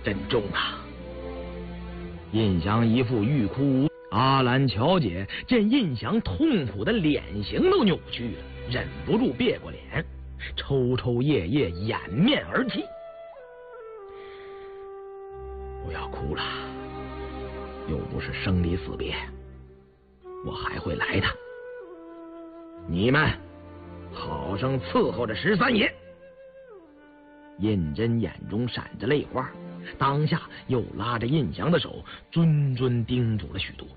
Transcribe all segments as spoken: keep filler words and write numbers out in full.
真重啊！印祥一副欲哭无，阿兰乔姐见印祥痛苦的脸型都扭曲了，忍不住别过脸，抽抽噎噎，掩面而泣。不要哭了，又不是生离死别，我还会来的。你们好生伺候着十三爷。胤禛眼中闪着泪花，当下又拉着胤祥的手，谆谆叮嘱了许多。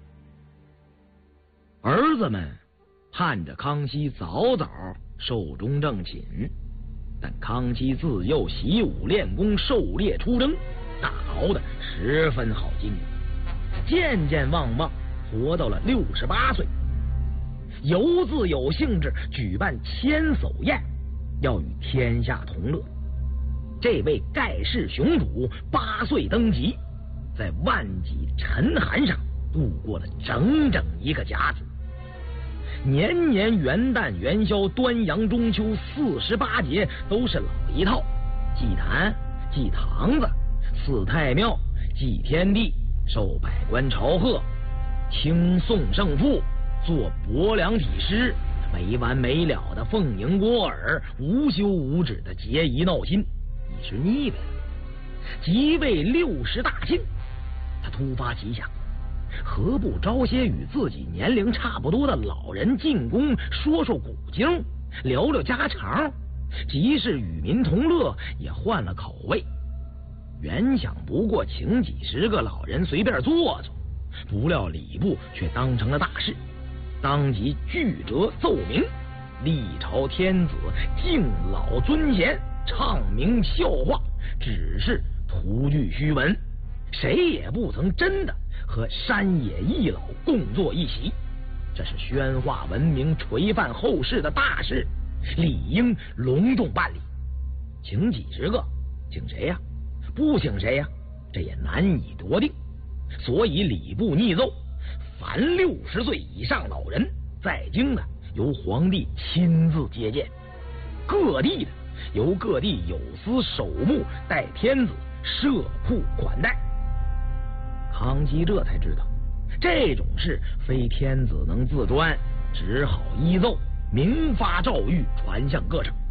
儿子们盼着康熙早早寿终正寝，但康熙自幼习武练功，狩猎出征，大熬得十分好筋骨，健健忘忘活到了六十八岁，犹自有兴致举办千叟宴，要与天下同乐。这位盖世雄主八岁登基，在万几沉寒上度过了整整一个甲子。年年元旦元宵端阳中秋四十八节都是老一套，祭坛祭堂子，祀太庙，祭天地，受百官朝贺，听颂圣父，做伯良体诗，没完没了的奉迎郭尔，无休无止的结谊闹亲，已是腻歪了。即位六十大庆，他突发奇想，何不招些与自己年龄差不多的老人进宫，说说古经，聊聊家常，即是与民同乐，也换了口味。原想不过请几十个老人随便坐坐，不料礼部却当成了大事，当即具折奏明，历朝天子敬老尊贤，唱名笑话，只是徒具虚文，谁也不曾真的和山野一老共坐一席。这是宣化文明、垂范后世的大事，理应隆重办理。请几十个，请谁呀？不请谁呀？这也难以夺定。所以礼部拟奏，凡六十岁以上老人在京的，由皇帝亲自接见；各地的，由各地有司守墓代天子设铺款待。康熙这才知道，这种事非天子能自专，只好依奏明发诏谕，传向各省。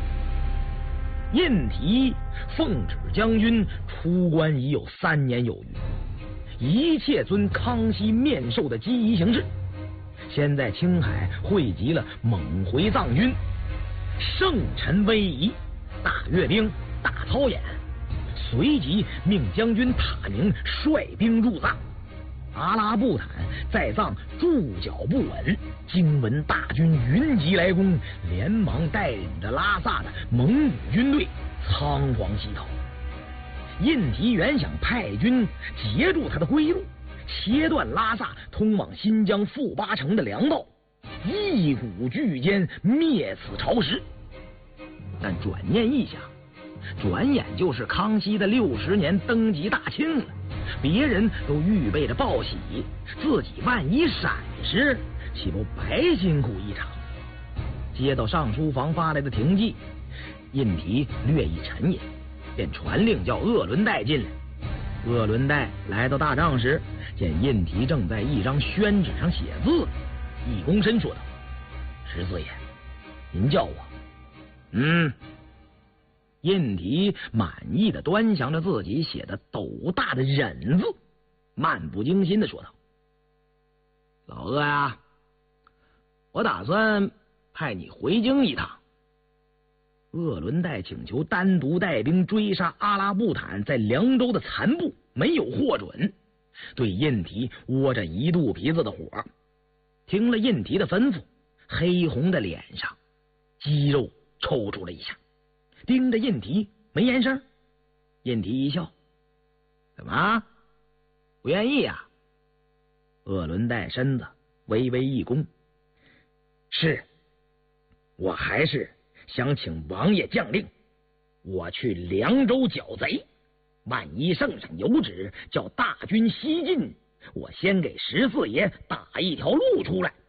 胤禔奉旨将军出关已有三年有余，一切遵康熙面授的机宜行事。先在青海汇集了蒙回藏军，圣臣威仪，大阅兵，大操演，随即命将军塔宁率兵入藏。阿拉布坦在藏驻脚不稳，经闻大军云集来攻，连忙带领着拉萨的蒙古军队仓皇西逃。胤禔原想派军截住他的归路，切断拉萨通往新疆富巴城的粮道，一鼓巨歼，灭此朝食。但转念一想，转眼就是康熙的六十年登基大庆了，别人都预备着报喜，自己万一闪失，岂不白辛苦一场？接到上书房发来的停记，胤禔略一沉吟，便传令叫鄂伦岱进来。鄂伦岱来到大帐时，见胤禔正在一张宣纸上写字，一躬身说道：“十四爷，您叫我。”嗯。胤禔满意的端详着自己写的斗大的忍字，漫不经心的说道：“老鄂呀，我打算派你回京一趟。”鄂伦岱请求单独带兵追杀阿拉布坦在凉州的残部，没有获准，对胤禔窝着一肚皮子的火。听了胤禔的吩咐，黑红的脸上肌肉抽搐了一下，盯着胤禔没言声。胤禔一笑：“怎么不愿意呀？”鄂伦岱身子微微一弓：“是，我还是想请王爷将令，我去凉州剿贼，万一圣上有旨叫大军西进，我先给十四爷打一条路出来，